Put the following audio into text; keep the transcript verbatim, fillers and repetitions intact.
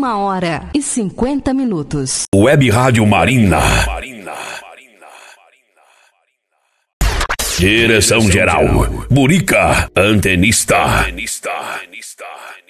Uma hora e cinquenta minutos. Web Rádio Marina. Direção geral, Burica, antenista.